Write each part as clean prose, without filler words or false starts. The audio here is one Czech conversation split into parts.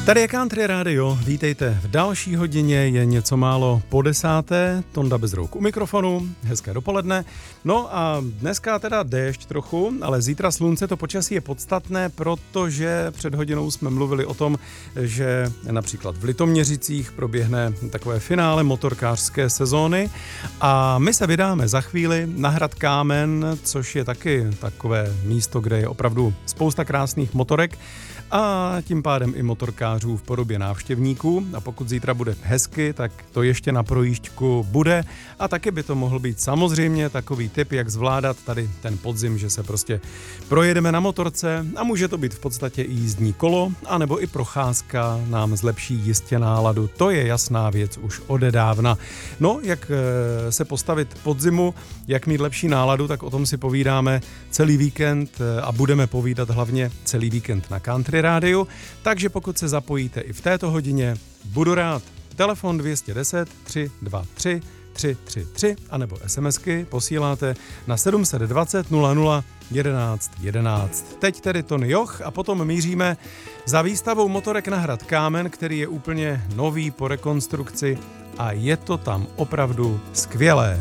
Tady je Country Radio, vítejte v další hodině, je něco málo po 10:00, Tonda Bezrouk u mikrofonu, hezké dopoledne. No a dneska teda déšť trochu, ale zítra slunce, to počasí je podstatné, protože před hodinou jsme mluvili o tom, že například v Litoměřicích proběhne takové finále motorkářské sezóny a my se vydáme za chvíli na hrad Kámen, což je taky takové místo, kde je opravdu spousta krásných motorek a tím pádem i motorkářů v podobě návštěvníků. A pokud zítra bude hezky, tak to ještě na projížďku bude. A taky by to mohl být samozřejmě takový tip, jak zvládat tady ten podzim, že se prostě projedeme na motorce a může to být v podstatě i jízdní kolo, anebo i procházka nám zlepší jistě náladu. To je jasná věc už odedávna. No, jak se postavit podzimu, jak mít lepší náladu, tak o tom si povídáme celý víkend a budeme povídat hlavně celý víkend na Country Rádiu, takže pokud se zapojíte i v této hodině, budu rád. Telefon 210 323 333 anebo SMSky posíláte na 720 00 11 11. Teď tedy Tony Joch a potom míříme za výstavou motorek na hrad Kámen, který je úplně nový po rekonstrukci a je to tam opravdu skvělé.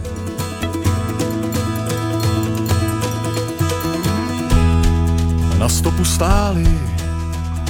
Na stopu stáli